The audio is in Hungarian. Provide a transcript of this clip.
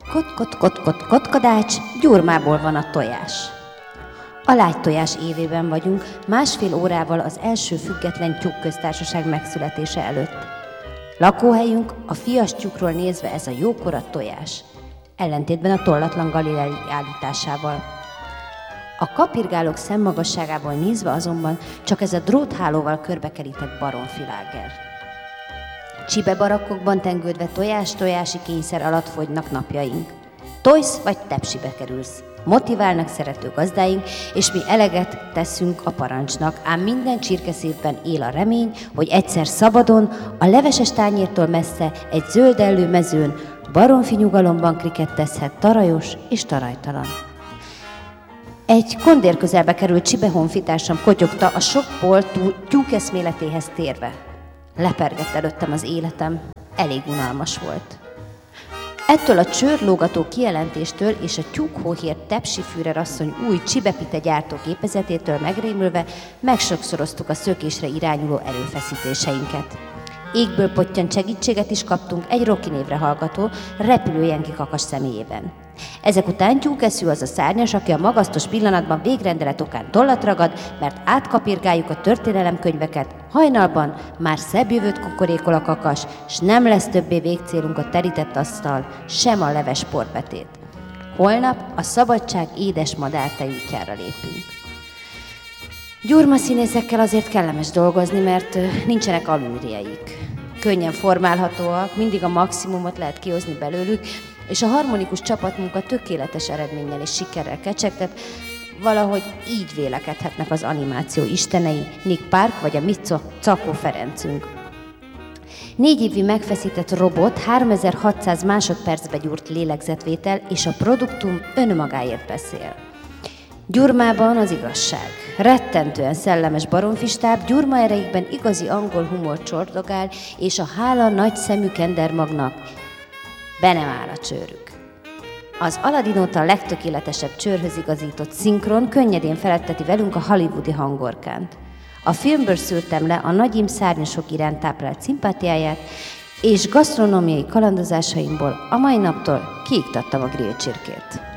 Kotkadács, Gyurmából van a tojás. A lágytojás évében vagyunk, 1,5 órával az első független tyúkköztársaság megszületése előtt. Lakóhelyünk a fias tyúkról nézve ez a jókora tojás, ellentétben a tollatlan Galilei állításával. A kapirgálók szemmagasságából nézve azonban csak ez a dróthálóval körbekerített baromfiláger. Csibebarakkokban tengődve tojási kényszer alatt fogynak napjaink. Tojsz vagy tepsibe kerülsz. Motiválnak szerető gazdáink, és mi eleget teszünk a parancsnak, ám minden csirkeszívben él a remény, hogy egyszer szabadon, a leveses tányértól messze, egy zöldellő mezőn, baromfi nyugalomban krikettezhet tarajos és tarajtalan. Egy kondér közelbe került Csibe honfitársam kotyogta a sok pol tyúkeszméletéhez térve. Lepergett előttem az életem, elég unalmas volt. Ettől a csőrlógató kijelentéstől és a tyúkhóhér Tepsi Führer asszony új csibepite gyártó gépezetétől megrémülve megsokszoroztuk a szökésre irányuló erőfeszítéseinket. Égből pottyant segítséget is kaptunk egy Rocky névre hallgató, repülőjenki kakas személyében. Ezek után tyúkeszű az a szárnyas, aki a magasztos pillanatban végrendelet okán tollat ragad, mert átkapirgáljuk a történelemkönyveket, hajnalban már szebb jövőt kukorékol a kakas, s nem lesz többé végcélunk a terített asztal, sem a leves porpetét. Holnap a szabadság édes madártej útjára lépünk. Gyurma színészekkel azért kellemes dolgozni, mert nincsenek alűrjeik. Könnyen formálhatóak, mindig a maximumot lehet kihozni belőlük, és a harmonikus csapatmunka tökéletes eredménnyel és sikerrel kecsegtet, valahogy így vélekedhetnek az animáció istenei, Nick Park vagy a mi Cakó Ferencünk. 4 évig megfeszített robot, 3600 másodpercbe gyúrt lélegzetvétel, és a produktum önmagáért beszél. Gyurmában az igazság. Rettentően szellemes baromfistáb, Gyurma ereikben igazi angol humor csordogál, és a hála nagy szemű kendermagnak be nem áll a csőrük. Az Aladdin óta a legtökéletesebb csőrhöz igazított szinkron könnyedén feletteti velünk a hollywoodi hangorkánt. A filmből szültem le a nagyim szárnyasok iránt táplált szimpátiáját, és gasztronómiai kalandozásaimból a mai naptól kiiktattam a grillcsirkét.